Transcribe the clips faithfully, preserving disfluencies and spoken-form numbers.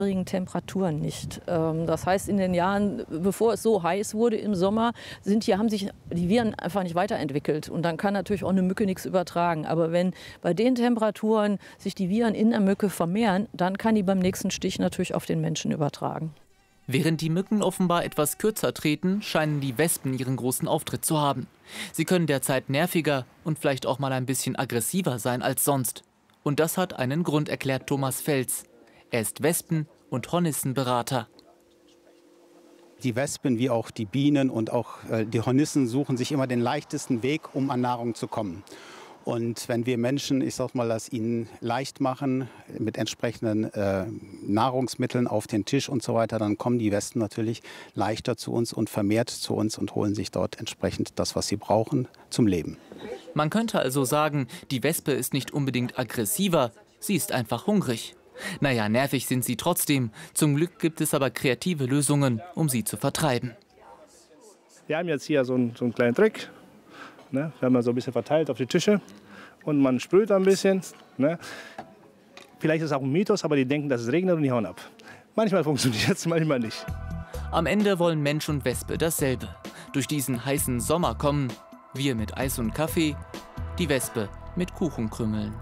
Temperaturen nicht. Das heißt, in den Jahren, bevor es so heiß wurde im Sommer, sind hier, haben sich die Viren einfach nicht weiterentwickelt. Und dann kann natürlich auch eine Mücke nichts übertragen. Aber wenn bei den Temperaturen sich die Viren in der Mücke vermehren, dann kann die beim nächsten Stich natürlich auf den Menschen übertragen. Während die Mücken offenbar etwas kürzer treten, scheinen die Wespen ihren großen Auftritt zu haben. Sie können derzeit nerviger und vielleicht auch mal ein bisschen aggressiver sein als sonst. Und das hat einen Grund, erklärt Thomas Fels. Er ist Wespen- und Hornissenberater. Die Wespen wie auch die Bienen und auch äh, die Hornissen suchen sich immer den leichtesten Weg, um an Nahrung zu kommen. Und wenn wir Menschen, ich sag mal, das ihnen leicht machen, mit entsprechenden äh, Nahrungsmitteln auf den Tisch und so weiter, dann kommen die Wespen natürlich leichter zu uns und vermehrt zu uns und holen sich dort entsprechend das, was sie brauchen, zum Leben. Man könnte also sagen, die Wespe ist nicht unbedingt aggressiver, sie ist einfach hungrig. Naja, nervig sind sie trotzdem. Zum Glück gibt es aber kreative Lösungen, um sie zu vertreiben. Wir haben jetzt hier so einen, so einen kleinen Trick. Ne? Wir haben wir so ein bisschen verteilt auf die Tische und man sprüht ein bisschen. Ne? Vielleicht ist es auch ein Mythos, aber die denken, dass es regnet und die hauen ab. Manchmal funktioniert es, manchmal nicht. Am Ende wollen Mensch und Wespe dasselbe. Durch diesen heißen Sommer kommen wir mit Eis und Kaffee, die Wespe mit Kuchenkrümmeln.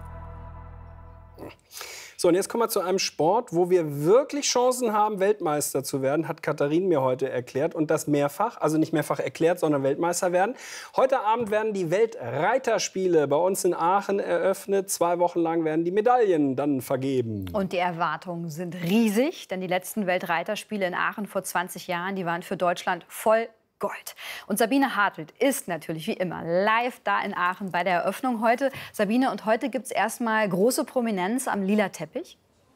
So, und jetzt kommen wir zu einem Sport, wo wir wirklich Chancen haben, Weltmeister zu werden, hat Katharin mir heute erklärt. Und das mehrfach, also nicht mehrfach erklärt, sondern Weltmeister werden. Heute Abend werden die Weltreiterspiele bei uns in Aachen eröffnet. Zwei Wochen lang werden die Medaillen dann vergeben. Und die Erwartungen sind riesig, denn die letzten Weltreiterspiele in Aachen vor zwanzig Jahren, die waren für Deutschland voll Gold. Und Sabine Hartelt ist natürlich wie immer live da in Aachen bei der Eröffnung heute. Sabine, und heute gibt es erstmal große Prominenz am lila Teppich.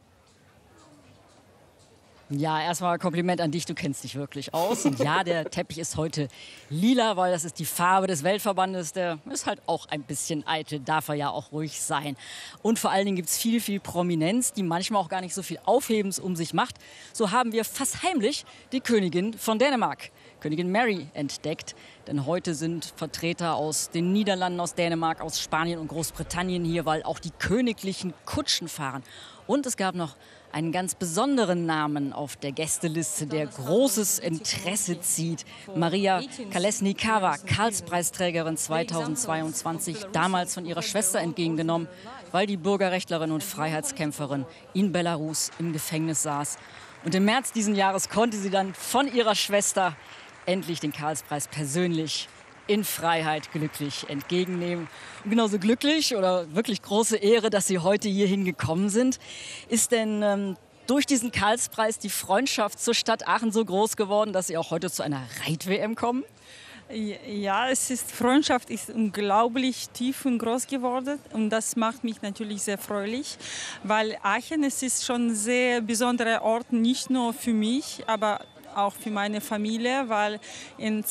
Ja, erstmal Kompliment an dich, du kennst dich wirklich aus. Und ja, der Teppich ist heute lila, weil das ist die Farbe des Weltverbandes. Der ist halt auch ein bisschen eitel, darf er ja auch ruhig sein. Und vor allen Dingen gibt es viel, viel Prominenz, die manchmal auch gar nicht so viel Aufhebens um sich macht. So haben wir fast heimlich die Königin von Dänemark, Königin Mary, entdeckt. Denn heute sind Vertreter aus den Niederlanden, aus Dänemark, aus Spanien und Großbritannien hier, weil auch die königlichen Kutschen fahren. Und es gab noch einen ganz besonderen Namen auf der Gästeliste, der großes Interesse zieht. Maria Kolesnikava, Karlspreisträgerin zweitausendzweiundzwanzig, damals von ihrer Schwester entgegengenommen, weil die Bürgerrechtlerin und Freiheitskämpferin in Belarus im Gefängnis saß. Und im März diesen Jahres konnte sie dann von ihrer Schwester endlich den Karlspreis persönlich in Freiheit glücklich entgegennehmen. Und genauso glücklich oder wirklich große Ehre, dass Sie heute hierhin gekommen sind. Ist denn ähm, durch diesen Karlspreis die Freundschaft zur Stadt Aachen so groß geworden, dass Sie auch heute zu einer Reit-W M kommen? Ja, es ist, Freundschaft ist unglaublich tief und groß geworden und das macht mich natürlich sehr fröhlich, weil Aachen, es ist schon ein sehr besonderer Ort, nicht nur für mich, aber auch für meine Familie, weil in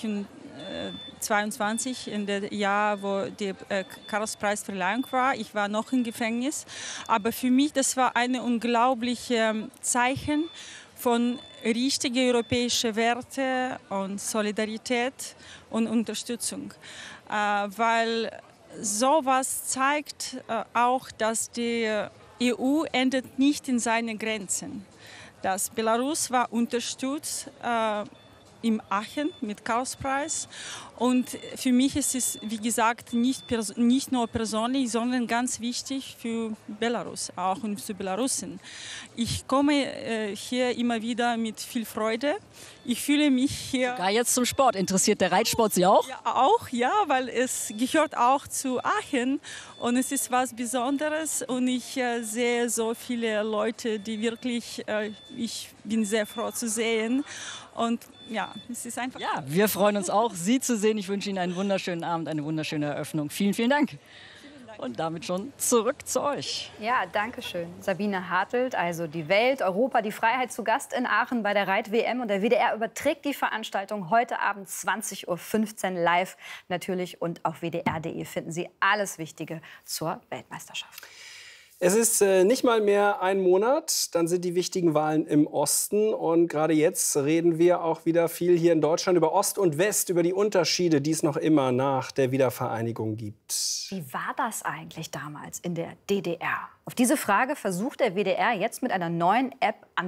zweitausendzweiundzwanzig, in dem Jahr, wo die äh, Karlspreisverleihung war, ich war noch im Gefängnis, aber für mich das war ein unglaubliches Zeichen von richtigen europäischen Werten und Solidarität und Unterstützung, äh, weil sowas zeigt äh, auch, dass die E U endet nicht in seinen Grenzen. Das Belarus war unterstützt äh, im Aachen mit Karlspreis. Und für mich ist es, wie gesagt, nicht, nicht nur persönlich, sondern ganz wichtig für Belarus, auch und für Belarusen. Ich komme äh, hier immer wieder mit viel Freude. Ich fühle mich hier... Sogar jetzt zum Sport. Interessiert der Reitsport Sie auch? Ja, auch, ja, weil es gehört auch zu Aachen und es ist was Besonderes und ich äh, sehe so viele Leute, die wirklich, äh, ich bin sehr froh zu sehen und ja, es ist einfach... Ja, wir freuen uns auch, Sie zu sehen. Ich wünsche Ihnen einen wunderschönen Abend, eine wunderschöne Eröffnung. Vielen, vielen Dank. Und damit schon zurück zu euch. Ja, danke schön. Sabine Hartelt, also die Welt, Europa, die Freiheit zu Gast in Aachen bei der Reit-W M. Und der W D R überträgt die Veranstaltung heute Abend zwanzig Uhr fünfzehn live natürlich. Und auf W D R punkt de finden Sie alles Wichtige zur Weltmeisterschaft. Es ist äh, nicht mal mehr ein Monat, dann sind die wichtigen Wahlen im Osten. Und gerade jetzt reden wir auch wieder viel hier in Deutschland über Ost und West, über die Unterschiede, die es noch immer nach der Wiedervereinigung gibt. Wie war das eigentlich damals in der D D R? Auf diese Frage versucht der W D R jetzt mit einer neuen App an